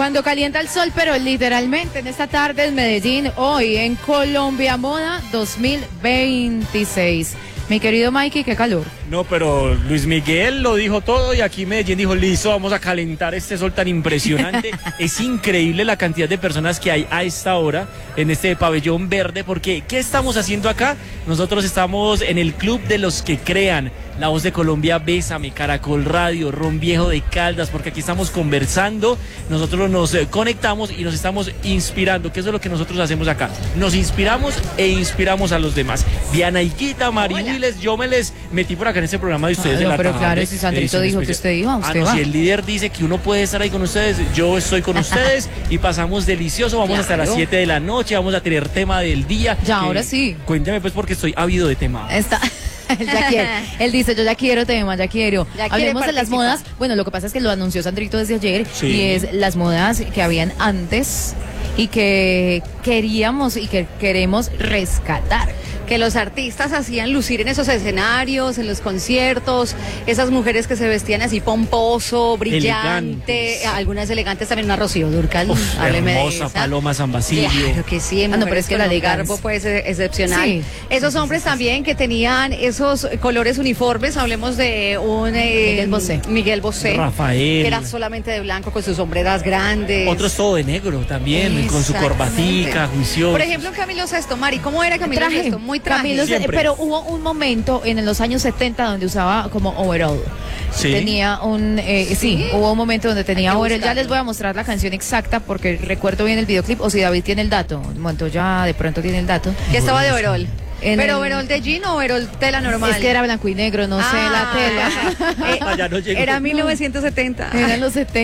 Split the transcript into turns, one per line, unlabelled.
Cuando calienta el sol, pero literalmente en esta tarde en Medellín, hoy en Colombia Moda 2026. Mi querido Mikey, qué calor.
No, pero Luis Miguel lo dijo todo y aquí Medellín dijo, listo, vamos a calentar este sol tan impresionante. Es increíble la cantidad de personas que hay a esta hora en este pabellón verde, porque ¿qué estamos haciendo acá? Nosotros estamos en el Club de los que Crean, La Voz de Colombia, Bésame, Caracol Radio, Ron Viejo de Caldas, porque aquí estamos conversando, nosotros nos conectamos y nos estamos inspirando, que eso es lo que nosotros hacemos acá. Nos inspiramos e inspiramos a los demás. Diana Higuita, Mari Willes, yo me les metí por acá en este programa de ustedes.
No, pero claro, si Sandrito dijo que usted iba, usted va.
Si el líder dice que uno puede estar ahí con ustedes, yo estoy con ustedes y pasamos delicioso, vamos hasta las 7 de la noche, vamos a tener tema del día.
Ya, ahora sí.
Cuéntame pues porque estoy ávido de tema.
Él ya quiere. Él dice, yo ya quiero tema, ya quiero. Hablemos de las modas. Bueno, lo que pasa es que lo anunció Sandrito desde ayer, sí. Y es las modas que habían antes y que queríamos y que queremos rescatar.
Que los artistas hacían lucir en esos escenarios, en los conciertos, esas mujeres que se vestían así pomposo, brillante, elegantes. Algunas elegantes también, una Rocío Dúrcal, hábleme de esa.
Paloma San Basilio.
Claro que sí,
no, pero es que la
Garbo pues excepcional. Sí. Esos hombres también que tenían esos colores uniformes, hablemos de un Miguel Bosé,
Rafael,
que era solamente de blanco con sus sombreras grandes.
Otros todo de negro también, con su corbatica, juicioso.
Por ejemplo, Camilo Sesto, Mari, ¿cómo era Camilo Sesto? Muy
Camilo, pero hubo un momento en los años 70 donde usaba como overall.
Sí.
Tenía hubo un momento donde tenía overall. Ya les voy a mostrar la canción exacta porque recuerdo bien el videoclip, o si David tiene el dato. Bueno, ya de pronto tiene el dato.
Ya estaba de overall. ¿Pero overall de jean o overall tela normal?
Es que era blanco y negro, no sé la tela.
No
era 1970.
Eran los 70.